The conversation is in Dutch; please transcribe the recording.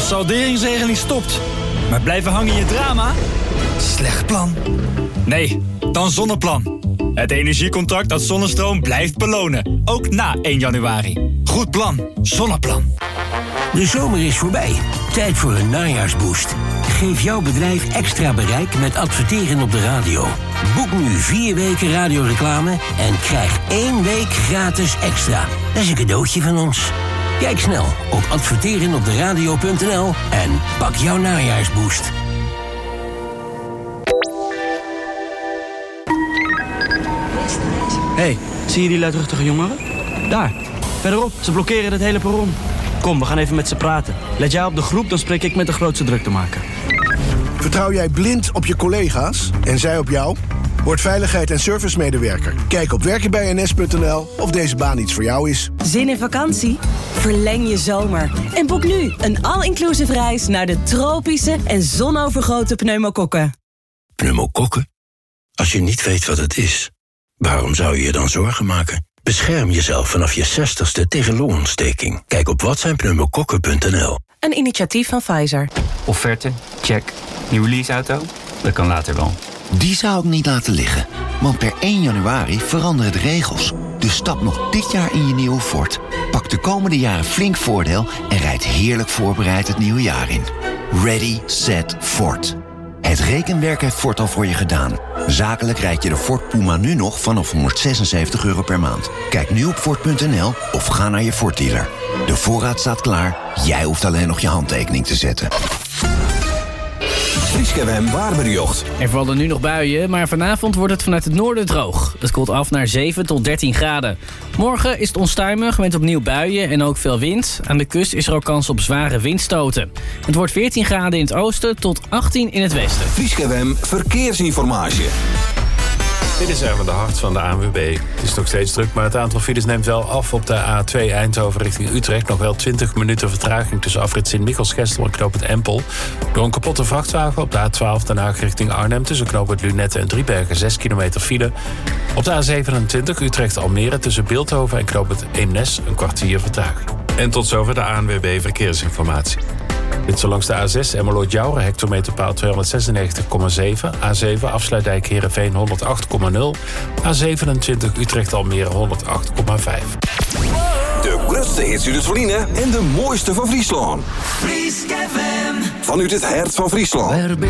salderingsregeling stopt. Maar blijven hangen in je drama? Slecht plan. Nee, dan Zonneplan. Het energiecontract dat zonnestroom blijft belonen. Ook na 1 januari. Goed plan. Zonneplan. De zomer is voorbij. Tijd voor een najaarsboost. Geef jouw bedrijf extra bereik met adverteren op de radio. Boek nu 4 weken radioreclame en krijg 1 week gratis extra. Dat is een cadeautje van ons. Kijk snel op adverterenopderadio.nl en pak jouw najaarsboost. Hé, zie je die luidruchtige jongeren? Daar, verderop, ze blokkeren het hele perron. Kom, we gaan even met ze praten. Let jij op de groep, dan spreek ik met de grootste druktemaker. Vertrouw jij blind op je collega's en zij op jou? Word veiligheid- en servicemedewerker. Kijk op werkenbijns.nl of deze baan iets voor jou is. Zin in vakantie? Verleng je zomer. En boek nu een all-inclusive reis naar de tropische en zonovergoten pneumokokken. Pneumokokken? Als je niet weet wat het is, waarom zou je je dan zorgen maken? Bescherm jezelf vanaf je 60ste tegen longontsteking. Kijk op watzijnpneumokokken.nl. Een initiatief van Pfizer. Offerte? Check. Nieuwe leaseauto? Dat kan later wel. Die zou ik niet laten liggen. Want per 1 januari veranderen de regels. Dus stap nog dit jaar in je nieuwe Ford. Pak de komende jaren flink voordeel en rijd heerlijk voorbereid het nieuwe jaar in. Ready, set, Ford. Het rekenwerk heeft Ford al voor je gedaan. Zakelijk rijd je de Ford Puma nu nog vanaf €176 per maand. Kijk nu op Ford.nl of ga naar je Ford dealer. De voorraad staat klaar, jij hoeft alleen nog je handtekening te zetten. Fries FM Waarmerjocht. Er vallen nu nog buien, maar vanavond wordt het vanuit het noorden droog. Het koelt af naar 7 tot 13 graden. Morgen is het onstuimig met opnieuw buien en ook veel wind. Aan de kust is er ook kans op zware windstoten. Het wordt 14 graden in het oosten tot 18 in het westen. Fries FM Verkeersinformatie. Dit is even de hart van de ANWB. Het is nog steeds druk, maar het aantal files neemt wel af op de A2 Eindhoven richting Utrecht. Nog wel 20 minuten vertraging tussen afrit Sint-Michels-Gestel en knooppunt Empel. Door een kapotte vrachtwagen op de A12 Den Haag richting Arnhem tussen knooppunt Lunette en Driebergen 6 kilometer file. Op de A27 Utrecht-Almere tussen Bilthoven en knooppunt Eemnes een kwartier vertraging. En tot zover de ANWB Verkeersinformatie. Dit zo langs de A6 Emmeloord-Jouren, hectometerpaal 296,7. A7 Afsluitdijk Heerenveen 108,0. A27 Utrecht-Almere 108,5. De grootste hits uit Friesland en de mooiste van Friesland. Fries FM. Vanuit het hart van Friesland.